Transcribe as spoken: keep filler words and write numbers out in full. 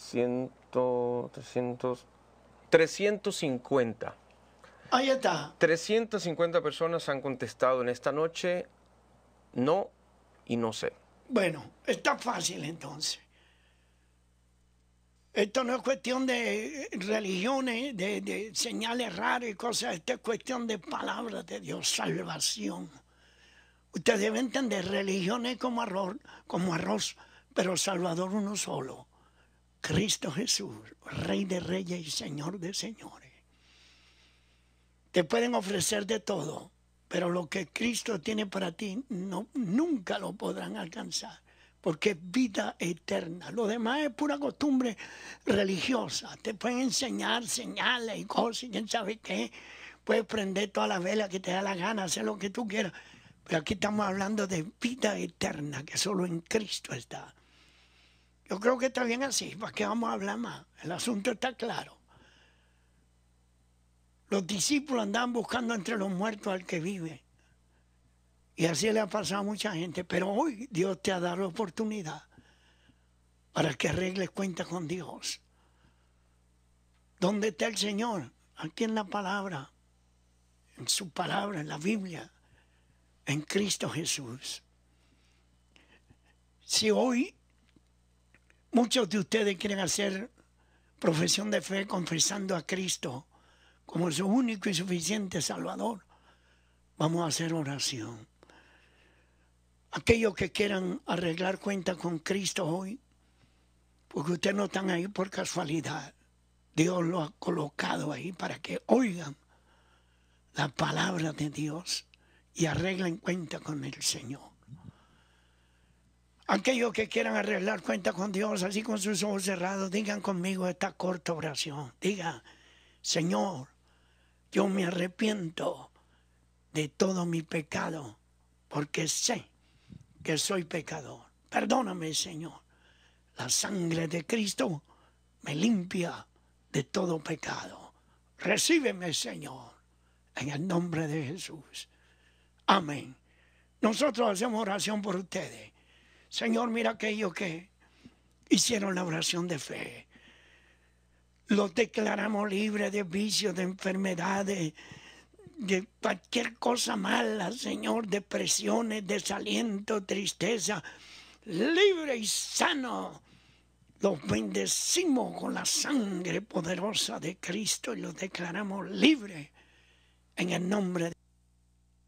trescientos, trescientos, trescientos cincuenta. Ahí está. trescientas cincuenta personas han contestado en esta noche no y no sé. Bueno, está fácil entonces. Esto no es cuestión de religiones, de, de señales raras y cosas. Esto es cuestión de palabras de Dios, salvación. Usted debe entender, religiones como arroz, como arroz, pero Salvador uno solo. Cristo Jesús, Rey de Reyes y Señor de Señores. Te pueden ofrecer de todo, pero lo que Cristo tiene para ti no, nunca lo podrán alcanzar, porque es vida eterna. Lo demás es pura costumbre religiosa. Te pueden enseñar señales y cosas, y quién sabe qué. Puedes prender todas las velas que te da la gana, hacer lo que tú quieras. Pero aquí estamos hablando de vida eterna, que solo en Cristo está. Yo creo que está bien así, ¿para qué vamos a hablar más? El asunto está claro. Los discípulos andaban buscando entre los muertos al que vive. Y así le ha pasado a mucha gente. Pero hoy Dios te ha dado la oportunidad para que arregles cuenta con Dios. ¿Dónde está el Señor? Aquí en la palabra, en su palabra, en la Biblia, en Cristo Jesús. Si hoy muchos de ustedes quieren hacer profesión de fe confesando a Cristo como su único y suficiente Salvador, vamos a hacer oración. Aquellos que quieran arreglar cuenta con Cristo hoy, porque ustedes no están ahí por casualidad, Dios lo ha colocado ahí para que oigan la palabra de Dios y arreglen cuenta con el Señor. Aquellos que quieran arreglar cuenta con Dios, así con sus ojos cerrados, digan conmigo esta corta oración. Digan, Señor, yo me arrepiento de todo mi pecado, porque sé que soy pecador. Perdóname, Señor. La sangre de Cristo me limpia de todo pecado. Recíbeme, Señor, en el nombre de Jesús. Amén. Nosotros hacemos oración por ustedes. Señor, mira aquellos que hicieron la oración de fe. Los declaramos libres de vicios, de enfermedades, de cualquier cosa mala, Señor, depresiones, desaliento, tristeza. Libre y sano. Los bendecimos con la sangre poderosa de Cristo y los declaramos libres en el nombre de